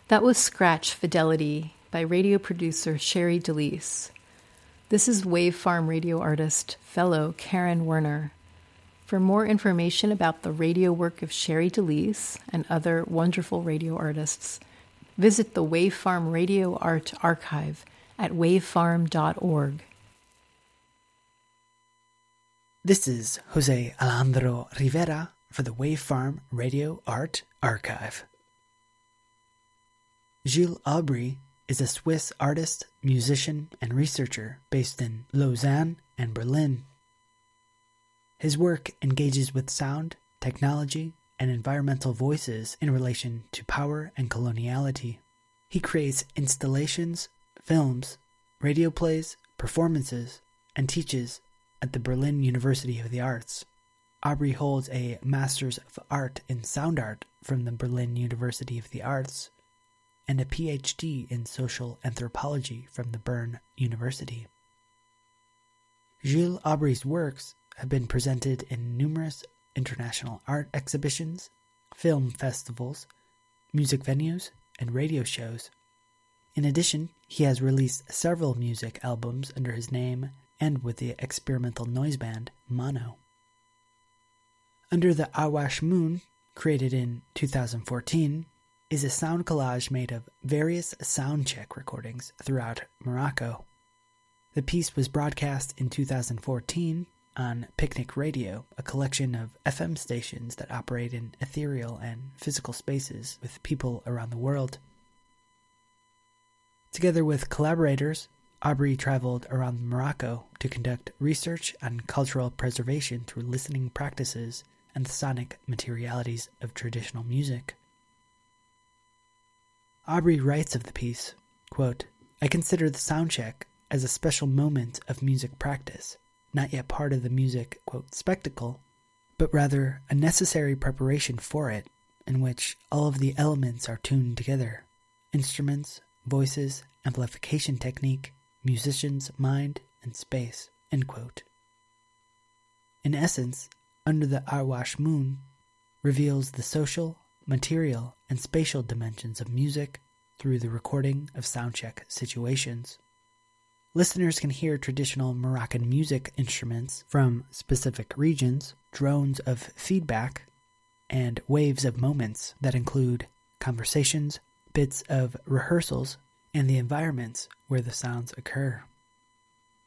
That was Scratch Fidelity by radio producer Sherry DeLise. This is Wave Farm radio artist, fellow Karen Werner. For more information about the radio work of Sherry DeLise and other wonderful radio artists, visit the Wave Farm Radio Art Archive at wavefarm.org. This is Jose Alejandro Rivera for the Wave Farm Radio Art Archive. Gilles Aubry is a Swiss artist, musician, and researcher based in Lausanne and Berlin. His work engages with sound, technology, and environmental voices in relation to power and coloniality. He creates installations, films, radio plays, performances, and teaches at the Berlin University of the Arts. Aubry holds a Master's of Art in Sound Art from the Berlin University of the Arts and a PhD in Social Anthropology from the Bern University. Gilles Aubry's works have been presented in numerous international art exhibitions, film festivals, music venues, and radio shows. In addition, he has released several music albums under his name and with the experimental noise band Mono. Under the Awash Moon, created in 2014, is a sound collage made of various soundcheck recordings throughout Morocco. The piece was broadcast in 2014 on Picnic Radio, a collection of FM stations that operate in ethereal and physical spaces with people around the world. Together with collaborators, Aubry traveled around Morocco to conduct research on cultural preservation through listening practices and the sonic materialities of traditional music. Aubry writes of the piece, quote, "I consider the soundcheck as a special moment of music practice, not yet part of the music, quote, spectacle, but rather a necessary preparation for it, in which all of the elements are tuned together: instruments, voices, amplification technique, musicians, mind, and space," end quote. In essence, Under the Awash Moon reveals the social, material, and spatial dimensions of music through the recording of soundcheck situations. Listeners can hear traditional Moroccan music instruments from specific regions, drones of feedback, and waves of moments that include conversations, bits of rehearsals, and the environments where the sounds occur.